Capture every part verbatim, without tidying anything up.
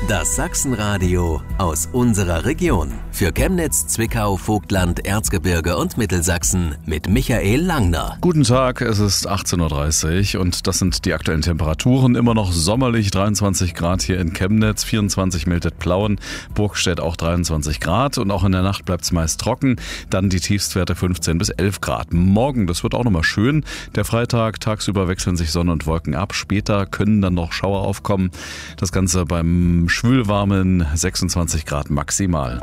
Das Sachsenradio aus unserer Region. Für Chemnitz, Zwickau, Vogtland, Erzgebirge und Mittelsachsen mit Michael Langner. Guten Tag, es ist achtzehn Uhr dreißig und das sind die aktuellen Temperaturen. Immer noch sommerlich, dreiundzwanzig Grad hier in Chemnitz, vierundzwanzig Miltet-Plauen, Burgstedt auch dreiundzwanzig Grad und auch in der Nacht bleibt es meist trocken. Dann die Tiefstwerte fünfzehn bis elf Grad. Morgen, das wird auch nochmal schön. Der Freitag, tagsüber wechseln sich Sonne und Wolken ab. Später können dann noch Schauer aufkommen. Das Ganze beim schwülwarmen sechsundzwanzig Grad maximal.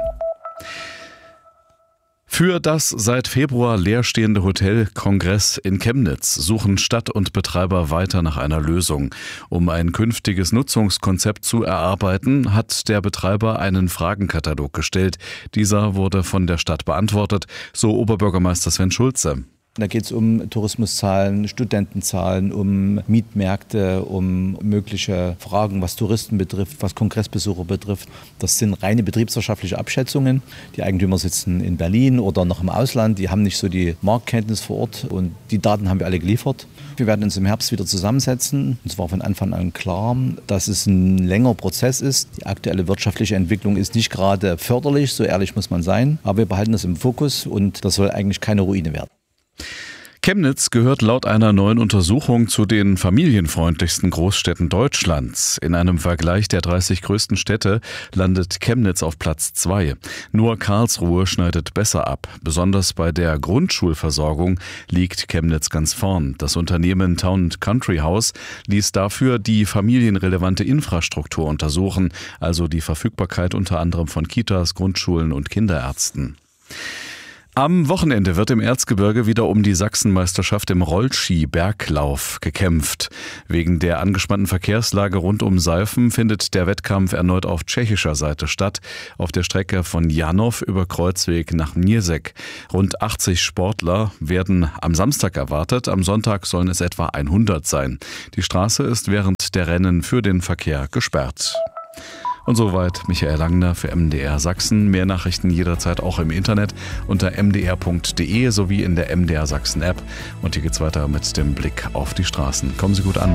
Für das seit Februar leerstehende Hotel Kongress in Chemnitz suchen Stadt und Betreiber weiter nach einer Lösung. Um ein künftiges Nutzungskonzept zu erarbeiten, hat der Betreiber einen Fragenkatalog gestellt. Dieser wurde von der Stadt beantwortet, so Oberbürgermeister Sven Schulze. Da geht es um Tourismuszahlen, Studentenzahlen, um Mietmärkte, um mögliche Fragen, was Touristen betrifft, was Kongressbesucher betrifft. Das sind reine betriebswirtschaftliche Abschätzungen. Die Eigentümer sitzen in Berlin oder noch im Ausland, die haben nicht so die Marktkenntnis vor Ort und die Daten haben wir alle geliefert. Wir werden uns im Herbst wieder zusammensetzen. Es war von Anfang an klar, dass es ein längerer Prozess ist. Die aktuelle wirtschaftliche Entwicklung ist nicht gerade förderlich, so ehrlich muss man sein. Aber wir behalten das im Fokus und das soll eigentlich keine Ruine werden. Chemnitz gehört laut einer neuen Untersuchung zu den familienfreundlichsten Großstädten Deutschlands. In einem Vergleich der dreißig größten Städte landet Chemnitz auf Platz zwei. Nur Karlsruhe schneidet besser ab. Besonders bei der Grundschulversorgung liegt Chemnitz ganz vorn. Das Unternehmen Town and Country House ließ dafür die familienrelevante Infrastruktur untersuchen, also die Verfügbarkeit unter anderem von Kitas, Grundschulen und Kinderärzten. Am Wochenende wird im Erzgebirge wieder um die Sachsenmeisterschaft im Rollski-Berglauf gekämpft. Wegen der angespannten Verkehrslage rund um Seifen findet der Wettkampf erneut auf tschechischer Seite statt, auf der Strecke von Janov über Kreuzweg nach Mniersek. Rund achtzig Sportler werden am Samstag erwartet, am Sonntag sollen es etwa hundert sein. Die Straße ist während der Rennen für den Verkehr gesperrt. Und soweit Michael Langner für M D R Sachsen. Mehr Nachrichten jederzeit auch im Internet unter m d r punkt d e sowie in der M D R Sachsen App. Und hier geht's weiter mit dem Blick auf die Straßen. Kommen Sie gut an.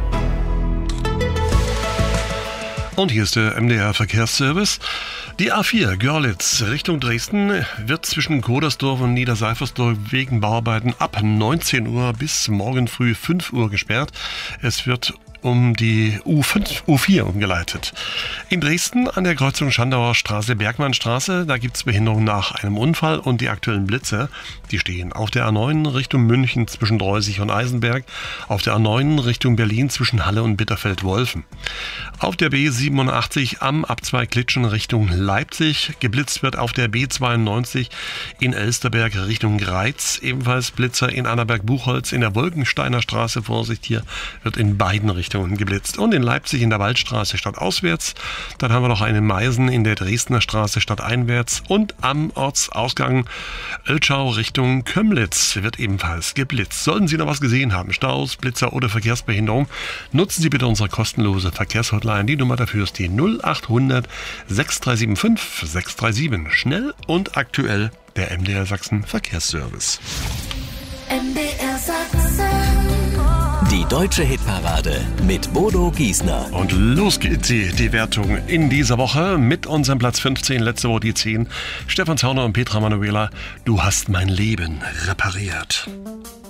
Und hier ist der M D R Verkehrsservice. Die A vier Görlitz Richtung Dresden wird zwischen Kodersdorf und Niederseifersdorf wegen Bauarbeiten ab neunzehn Uhr bis morgen früh fünf Uhr gesperrt. Es wird um die U fünf, U vier umgeleitet. In Dresden an der Kreuzung Schandauer Straße, Bergmannstraße, da gibt es Behinderung nach einem Unfall und die aktuellen Blitze, die stehen auf der A neun Richtung München zwischen Dreusig und Eisenberg, auf der A neun Richtung Berlin zwischen Halle und Bitterfeld-Wolfen. Auf der B siebenundachtzig am Abzweig Klitschen Richtung Leipzig, geblitzt wird auf der B zweiundneunzig in Elsterberg Richtung Greiz, ebenfalls Blitzer in Annaberg-Buchholz, in der Wolkensteiner Straße, Vorsicht, hier wird in beiden Richtungen geblitzt. Und in Leipzig in der Waldstraße stadtauswärts. Dann haben wir noch einen Meisen in der Dresdner Straße stadteinwärts. Und am Ortsausgang Oelschau Richtung Kömlitz wird ebenfalls geblitzt. Sollten Sie noch was gesehen haben, Staus, Blitzer oder Verkehrsbehinderung, nutzen Sie bitte unsere kostenlose Verkehrshotline. Die Nummer dafür ist die null achthundert sechs drei sieben fünf sechs drei sieben. Schnell und aktuell der M D R Sachsen Verkehrsservice. M D R Sachsen. Die deutsche Hitparade mit Bodo Giesner. Und los geht die, die Wertung in dieser Woche mit unserem Platz fünfzehn, letzte Woche die zehn. Stefan Zauner und Petra Manuela, du hast mein Leben repariert.